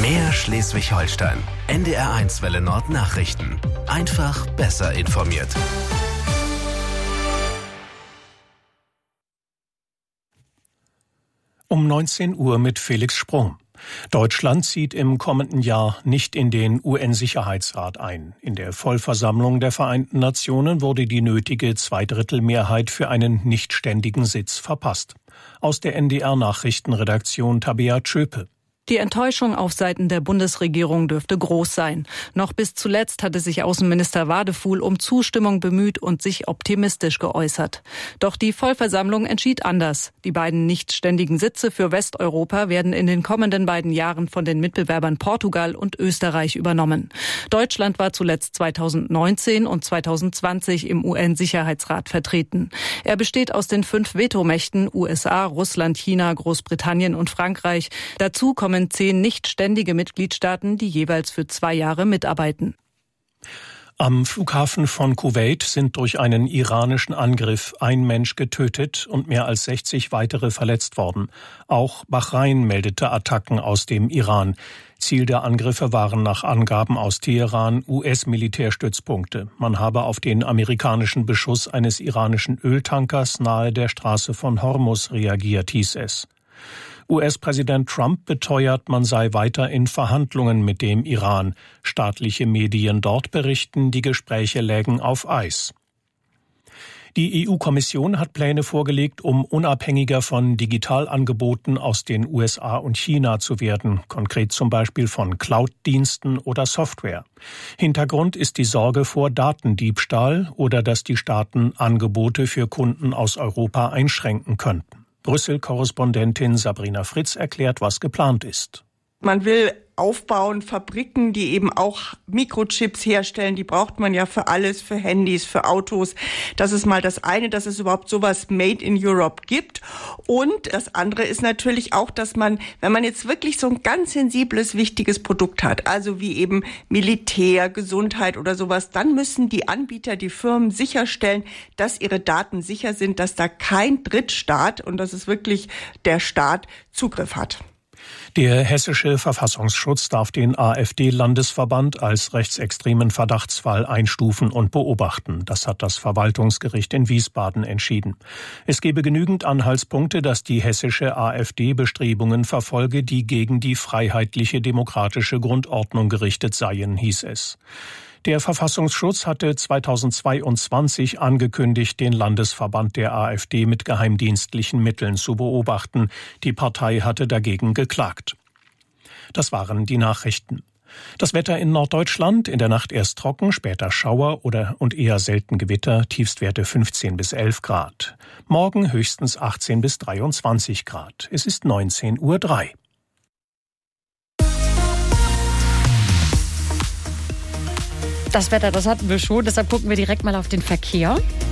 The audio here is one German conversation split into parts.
Mehr Schleswig-Holstein. NDR1 Welle Nord Nachrichten. Einfach besser informiert. Um 19 Uhr mit Felix Sprung. Deutschland zieht im kommenden Jahr nicht in den UN-Sicherheitsrat ein. In der Vollversammlung der Vereinten Nationen wurde die nötige Zweidrittelmehrheit für einen nichtständigen Sitz verpasst. Aus der NDR-Nachrichtenredaktion Tabea Tschöpe. Die Enttäuschung auf Seiten der Bundesregierung dürfte groß sein. Noch bis zuletzt hatte sich Außenminister Wadefuhl um Zustimmung bemüht und sich optimistisch geäußert. Doch die Vollversammlung entschied anders. Die beiden nichtständigen Sitze für Westeuropa werden in den kommenden beiden Jahren von den Mitbewerbern Portugal und Österreich übernommen. Deutschland war zuletzt 2019 und 2020 im UN-Sicherheitsrat vertreten. Er besteht aus den 5 Vetomächten USA, Russland, China, Großbritannien und Frankreich. Dazu kommen 10 nichtständige Mitgliedstaaten, die jeweils für 2 Jahre mitarbeiten. Am Flughafen von Kuwait sind durch einen iranischen Angriff ein Mensch getötet und mehr als 60 weitere verletzt worden. Auch Bahrain meldete Attacken aus dem Iran. Ziel der Angriffe waren nach Angaben aus Teheran US-Militärstützpunkte. Man habe auf den amerikanischen Beschuss eines iranischen Öltankers nahe der Straße von Hormuz reagiert, hieß es. US-Präsident Trump beteuert, man sei weiter in Verhandlungen mit dem Iran. Staatliche Medien dort berichten, die Gespräche lägen auf Eis. Die EU-Kommission hat Pläne vorgelegt, um unabhängiger von Digitalangeboten aus den USA und China zu werden, konkret zum Beispiel von Cloud-Diensten oder Software. Hintergrund ist die Sorge vor Datendiebstahl oder dass die Staaten Angebote für Kunden aus Europa einschränken könnten. Brüssel-Korrespondentin Sabrina Fritz erklärt, was geplant ist. Man will aufbauen, Fabriken, die eben auch Mikrochips herstellen. Die braucht man ja für alles, für Handys, für Autos. Das ist mal das eine, dass es überhaupt sowas Made in Europe gibt. Und das andere ist natürlich auch, dass man, wenn man jetzt wirklich so ein ganz sensibles, wichtiges Produkt hat, also wie eben Militär, Gesundheit oder sowas, dann müssen die Anbieter, die Firmen sicherstellen, dass ihre Daten sicher sind, dass da kein Drittstaat, und das ist wirklich der Staat, Zugriff hat. Der hessische Verfassungsschutz darf den AfD-Landesverband als rechtsextremen Verdachtsfall einstufen und beobachten. Das hat das Verwaltungsgericht in Wiesbaden entschieden. Es gebe genügend Anhaltspunkte, dass die hessische AfD Bestrebungen verfolge, die gegen die freiheitliche demokratische Grundordnung gerichtet seien, hieß es. Der Verfassungsschutz hatte 2022 angekündigt, den Landesverband der AfD mit geheimdienstlichen Mitteln zu beobachten. Die Partei hatte dagegen geklagt. Das waren die Nachrichten. Das Wetter in Norddeutschland, in der Nacht erst trocken, später Schauer und eher selten Gewitter, Tiefstwerte 15 bis 11 Grad. Morgen höchstens 18 bis 23 Grad. Es ist 19:03 Uhr. Das Wetter, das hatten wir schon, deshalb gucken wir direkt mal auf den Verkehr.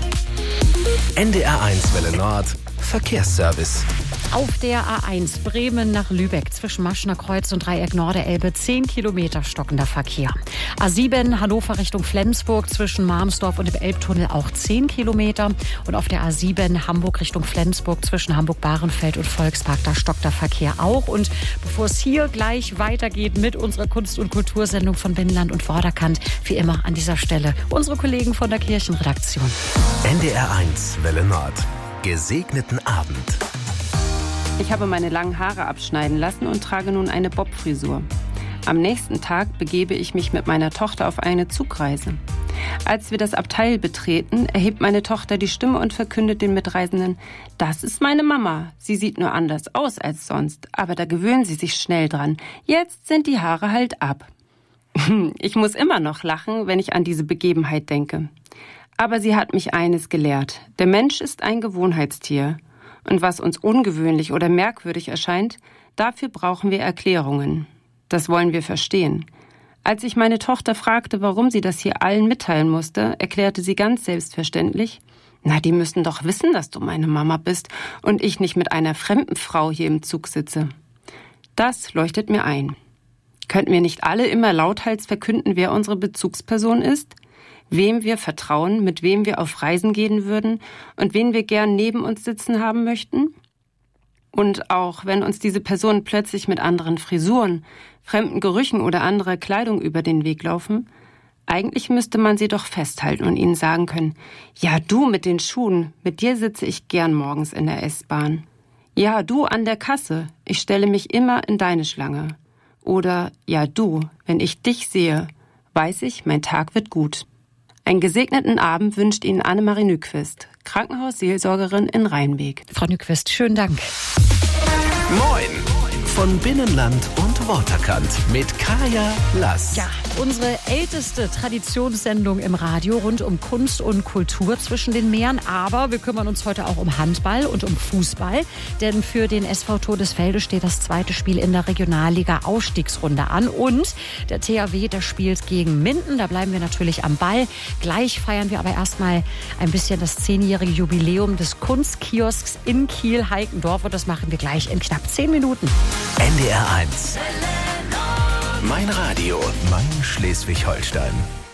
NDR1 Welle Nord, Verkehrsservice. Auf der A1 Bremen nach Lübeck zwischen Maschner Kreuz und Dreieck Norderelbe 10 Kilometer stockender Verkehr. A7 Hannover Richtung Flensburg zwischen Marmsdorf und dem Elbtunnel auch 10 Kilometer. Und auf der A7 Hamburg Richtung Flensburg zwischen Hamburg-Bahrenfeld und Volkspark, da stockt der Verkehr auch. Und bevor es hier gleich weitergeht mit unserer Kunst- und Kultursendung von Binnenland und Vorderkant, wie immer an dieser Stelle unsere Kollegen von der Kirchenredaktion. NDR1 Welle Nord. Gesegneten Abend. Ich habe meine langen Haare abschneiden lassen und trage nun eine Bob-Frisur. Am nächsten Tag begebe ich mich mit meiner Tochter auf eine Zugreise. Als wir das Abteil betreten, erhebt meine Tochter die Stimme und verkündet den Mitreisenden: Das ist meine Mama. Sie sieht nur anders aus als sonst, aber da gewöhnen sie sich schnell dran. Jetzt sind die Haare halt ab. Ich muss immer noch lachen, wenn ich an diese Begebenheit denke. Aber sie hat mich eines gelehrt: Der Mensch ist ein Gewohnheitstier. Und was uns ungewöhnlich oder merkwürdig erscheint, dafür brauchen wir Erklärungen. Das wollen wir verstehen. Als ich meine Tochter fragte, warum sie das hier allen mitteilen musste, erklärte sie ganz selbstverständlich: Na, die müssen doch wissen, dass du meine Mama bist und ich nicht mit einer fremden Frau hier im Zug sitze. Das leuchtet mir ein. Könnten wir nicht alle immer lauthals verkünden, wer unsere Bezugsperson ist? Wem wir vertrauen, mit wem wir auf Reisen gehen würden und wen wir gern neben uns sitzen haben möchten? Und auch wenn uns diese Personen plötzlich mit anderen Frisuren, fremden Gerüchen oder anderer Kleidung über den Weg laufen, eigentlich müsste man sie doch festhalten und ihnen sagen können, ja, du mit den Schuhen, mit dir sitze ich gern morgens in der S-Bahn. Ja, du an der Kasse, ich stelle mich immer in deine Schlange. Oder, ja, du, wenn ich dich sehe, weiß ich, mein Tag wird gut. Einen gesegneten Abend wünscht Ihnen Annemarie Nyquist, Krankenhausseelsorgerin in Rheinbeek. Frau Nyquist, schönen Dank. Moin! Von Binnenland und Waterkant mit Kaya Lass. Ja, unsere älteste Traditionssendung im Radio rund um Kunst und Kultur zwischen den Meeren. Aber wir kümmern uns heute auch um Handball und um Fußball. Denn für den SV Todesfelde steht das zweite Spiel in der Regionalliga-Aufstiegsrunde an. Und der THW, der spielt gegen Minden. Da bleiben wir natürlich am Ball. Gleich feiern wir aber erstmal ein bisschen das 10-jährige Jubiläum des Kunstkiosks in Kiel-Heikendorf. Und das machen wir gleich in knapp 10 Minuten. NDR 1. Mein Radio, mein Schleswig-Holstein.